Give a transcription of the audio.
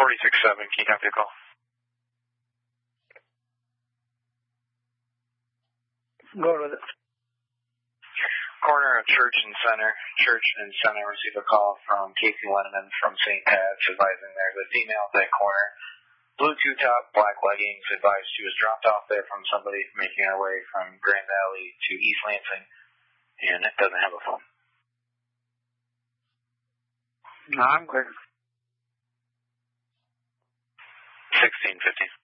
46-7, can you copy the call? Go with it. Corner of Church and Center received a call from Casey Lenneman from St. Pat's advising there's a female at that corner. Blue two-top, black leggings, advised she was dropped off there from somebody making her way from Grand Valley to East Lansing, and it doesn't have a phone. No, I'm clear. 1650.